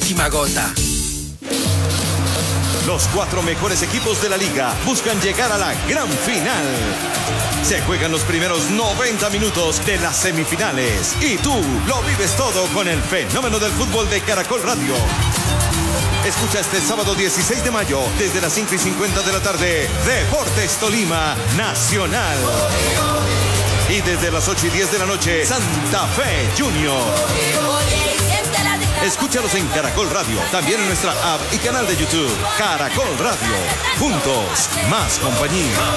última gota. Los 4 mejores equipos de la liga buscan llegar a la gran final. Se juegan los primeros 90 minutos de las semifinales y tú lo vives todo con el fenómeno del fútbol de Caracol Radio. Escucha este sábado 16 de mayo desde las 5:50 de la tarde Deportes Tolima Nacional. Y desde las 8:10 de la noche Santa Fe Junior. Escúchalos en Caracol Radio, también en nuestra app y canal de YouTube. Caracol Radio, juntos, más compañía.